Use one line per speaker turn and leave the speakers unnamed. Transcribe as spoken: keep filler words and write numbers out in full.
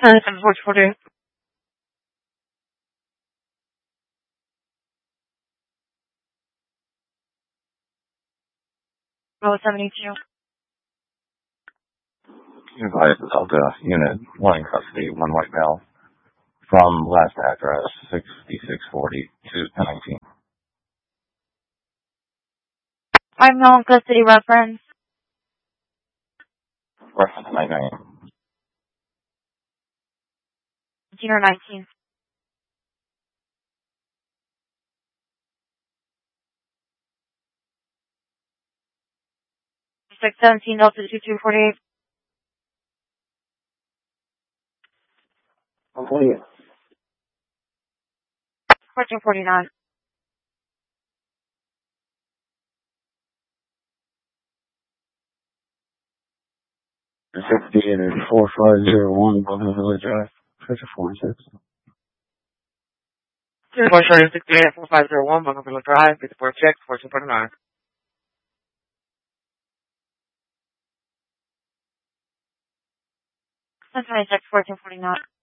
seven four forty. Row seventy-two.
Advised Delta Unit, one in custody, one white male, from last address, sixty-six forty to nineteen.
I'm no in custody reference.
Reference my name.
eighteen or nineteen. six seventeen Delta two two forty-eight.
I'll tell you.
fourteen forty-nine.
sixty-eight four five zero one, Bougainville Drive, Treasure forty-six.
Four thirty sixty-eight four five zero one, Bougainville Drive, four six fourteen forty-nine. twenty-six fourteen forty-nine.